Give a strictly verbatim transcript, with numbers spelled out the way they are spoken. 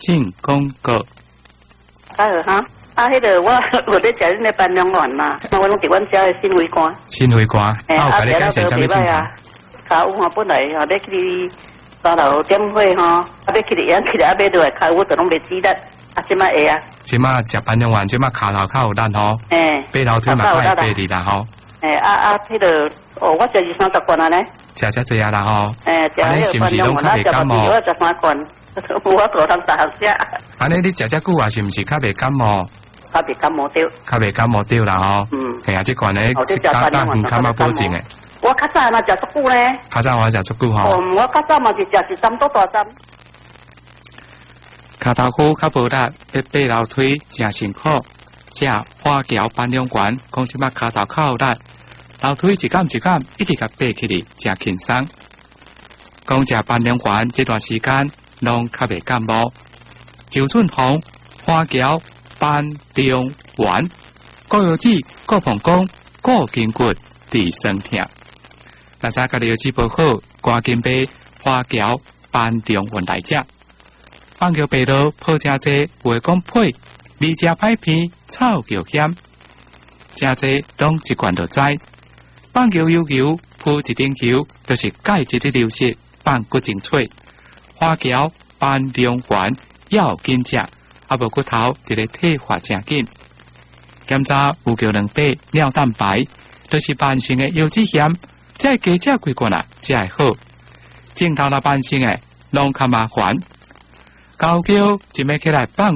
进广告。 啊哈，啊，迄个我我咧食恁咧斑龙丸嘛，我拢伫阮家嘅新会馆。 新会馆，啊，我甲你介绍啥物情况？ 卡有吼，本来吼要去三楼点火吼，啊要去哩，起来啊买落来，卡有就拢袂记得，啊，即摆会啊。即摆食斑龙丸，即摆骹头较有力吼。诶。爬楼梯嘛快爬哩啦吼。 诶，啊啊，迄个哦，我食二三十罐啊咧。 食遮济啊啦吼。 诶，食迄个斑龙丸，啊，食十二十三罐。我做通三项食。 安尼你食遮久啊，是毋是较袂感冒？ 较袂感冒着。较袂感冒着啦吼。嗯。系啊，即罐咧是加蛋唔感冒保证诶。 我较早嘛食足久咧。 较早我食足久吼。 哦，我较早嘛是食一针多大针。 骹头骨较无力，要爬楼梯真辛苦。食花桥斑龙丸，讲即摆骹头较有力，楼梯一杆一杆一直甲爬起哩，真轻松。讲食斑龙丸这段时间。拢较袂感冒，周俊宏花桥斑龙丸，高油脂、高膀胱、高筋骨、治酸痛。大家家己药剂不好，赶紧买花桥斑龙丸来食。放桥白路泡真济，话讲配，味食歹片，臭又咸，真济拢一罐就知。放桥悠悠铺一顶球，就是钙质的流失，放骨精粹。花桥斑龙丸要紧食，啊无骨头伫咧退化真紧。检查有叫两百尿蛋白，都、就是慢性的油脂咸，再加食几罐啊，才会好。正头那慢性的拢较麻烦，高桥一暝起来放。